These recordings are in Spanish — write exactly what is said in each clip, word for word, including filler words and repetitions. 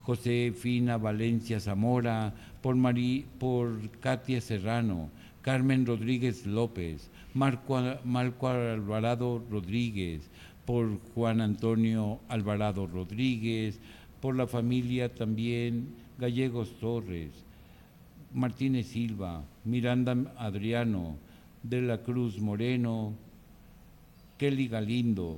Josefina Valencia Zamora, por, Marí, por Katia Serrano, Carmen Rodríguez López, Marco, Marco Alvarado Rodríguez, por Juan Antonio Alvarado Rodríguez, por la familia también Gallegos Torres, Martínez Silva, Miranda Adriano, de la Cruz Moreno, Kelly Galindo,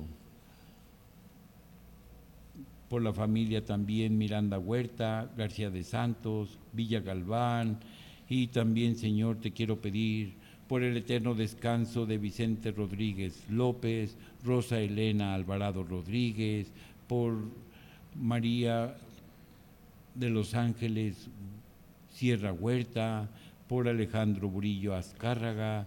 por la familia también Miranda Huerta, García de Santos, Villa Galván, y también, Señor, te quiero pedir por el eterno descanso de Vicente Rodríguez López, Rosa Elena Alvarado Rodríguez, por María de los Ángeles Sierra Huerta, por Alejandro Burillo Azcárraga,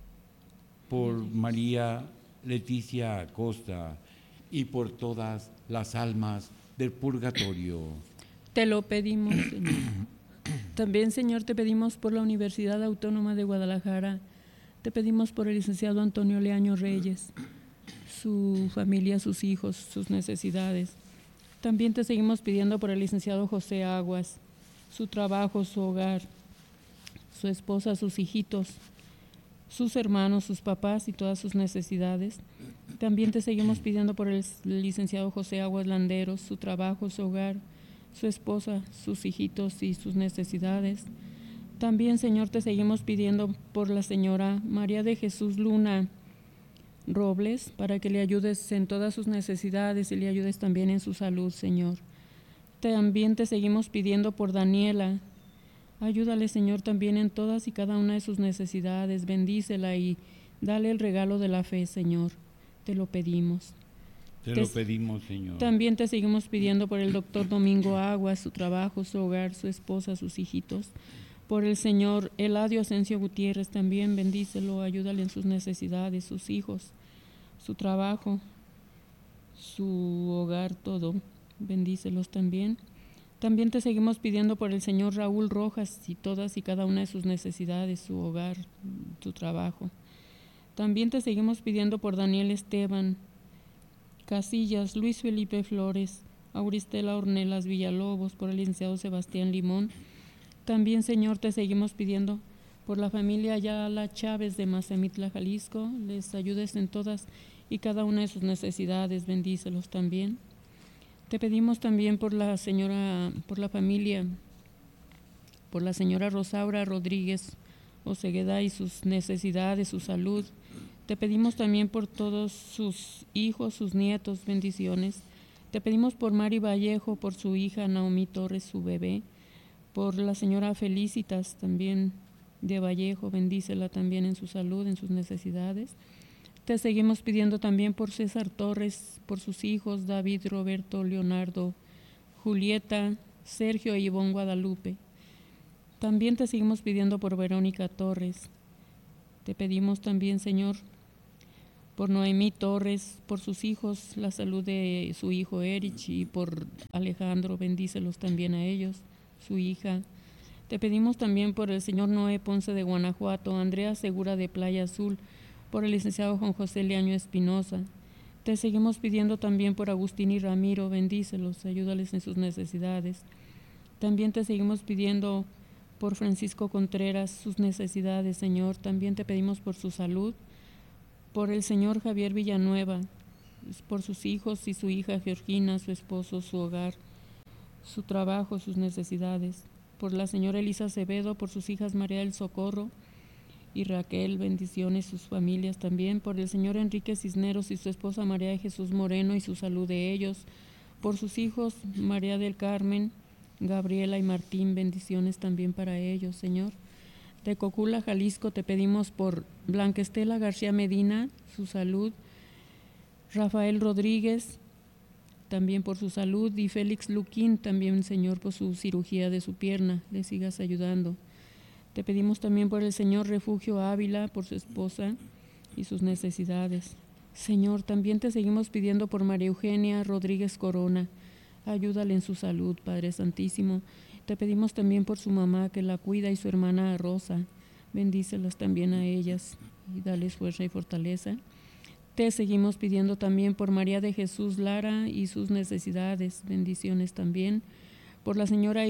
por María Leticia Acosta y por todas las almas del purgatorio. Te lo pedimos, Señor. También, Señor, te pedimos por la Universidad Autónoma de Guadalajara, te pedimos por el licenciado Antonio Leaño Reyes, su familia, sus hijos, sus necesidades. También te seguimos pidiendo por el licenciado José Aguas, su trabajo, su hogar, su esposa, sus hijitos, sus hermanos, sus papás y todas sus necesidades. También te seguimos pidiendo por el licenciado José Aguas Landeros, su trabajo, su hogar, su esposa, sus hijitos y sus necesidades. También, Señor, te seguimos pidiendo por la señora María de Jesús Luna Robles, para que le ayudes en todas sus necesidades y le ayudes también en su salud, Señor. También te seguimos pidiendo por Daniela. Ayúdale, Señor, también en todas y cada una de sus necesidades. Bendícela y dale el regalo de la fe, Señor. Te lo pedimos. Te, te lo pedimos, Señor. También te seguimos pidiendo por el doctor Domingo Aguas, su trabajo, su hogar, su esposa, sus hijitos. Por el señor Eladio Asensio Gutiérrez también, bendícelo, ayúdale en sus necesidades, sus hijos, su trabajo, su hogar, todo. Bendícelos también. También te seguimos pidiendo por el señor Raúl Rojas y todas y cada una de sus necesidades, su hogar, su trabajo. También te seguimos pidiendo por Daniel Esteban Casillas, Luis Felipe Flores, Auristela Ornelas Villalobos, por el licenciado Sebastián Limón. También, Señor, te seguimos pidiendo por la familia Ayala Chávez de Mazamitla, Jalisco. Les ayudes en todas y cada una de sus necesidades, bendícelos también. Te pedimos también por la señora, por la familia, por la señora Rosaura Rodríguez Osegueda y sus necesidades, su salud. Te pedimos también por todos sus hijos, sus nietos, bendiciones. Te pedimos por Mari Vallejo, por su hija Naomi Torres, su bebé, por la señora Felicitas también de Vallejo, bendícela también en su salud, en sus necesidades. Te seguimos pidiendo también por César Torres, por sus hijos David, Roberto, Leonardo, Julieta, Sergio e Ivonne Guadalupe. También te seguimos pidiendo por Verónica Torres. Te pedimos también, Señor, por Noemí Torres, por sus hijos, la salud de su hijo Erich, y por Alejandro, bendícelos también a ellos, su hija. Te pedimos también por el señor Noé Ponce de Guanajuato, Andrea Segura de Playa Azul, por el licenciado Juan José Leaño Espinosa. Te seguimos pidiendo también por Agustín y Ramiro, bendícelos, ayúdales en sus necesidades. También te seguimos pidiendo por Francisco Contreras, sus necesidades, Señor. También te pedimos por su salud, por el señor Javier Villanueva, por sus hijos y su hija Georgina, su esposo, su hogar, su trabajo, sus necesidades. Por la señora Elisa Acevedo, por sus hijas María del Socorro y Raquel, bendiciones, sus familias también. Por el señor Enrique Cisneros y su esposa María de Jesús Moreno y su salud de ellos. Por sus hijos María del Carmen, Gabriela y Martín, bendiciones también para ellos, Señor. De Cocula, Jalisco, te pedimos por Blanca Estela García Medina, su salud, Rafael Rodríguez, también por su salud, y Félix Luquín, también, Señor, por su cirugía de su pierna, le sigas ayudando. Te pedimos también por el señor Refugio Ávila, por su esposa y sus necesidades. Señor, también te seguimos pidiendo por María Eugenia Rodríguez Corona, ayúdale en su salud, Padre Santísimo. Te pedimos también por su mamá, que la cuida, y su hermana Rosa. Bendícelas también a ellas y dales fuerza y fortaleza. Te seguimos pidiendo también por María de Jesús Lara y sus necesidades. Bendiciones también. por la señora